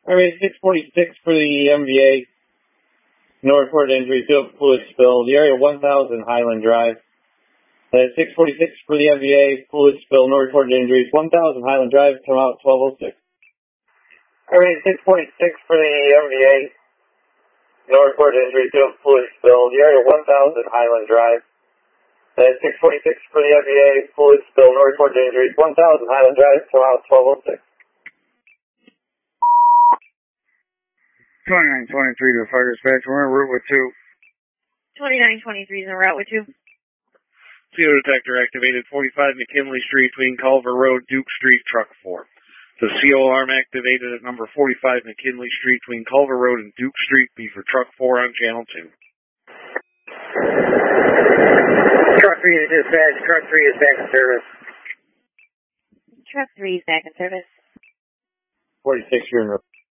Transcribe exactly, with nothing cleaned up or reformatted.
All right, six forty-six for the M V A. No report injury, field fluid spill. The area one thousand Highland Drive. Uh, six forty-six for the M V A, fluid spill, no reported injuries. one thousand Highland Drive, come out twelve oh six. All right, six forty-six for the M V A. No reported injuries, field fluid spill. The area one thousand Highland Drive. Uh, six forty-six for the M V A, fluid spill, no reported injuries. one thousand Highland Drive, come out twelve oh six. twenty-nine twenty-three to fire dispatch. We're en route with two. twenty-nine twenty-three is en route with two. C O detector activated forty-five McKinley Street between Culver Road, Duke Street, truck four. The C O alarm activated at number forty-five McKinley Street between Culver Road and Duke Street. Be for truck four on channel two. Truck three is dispatch. Truck three is back in service. Truck three is back in service. forty-six, you're in route.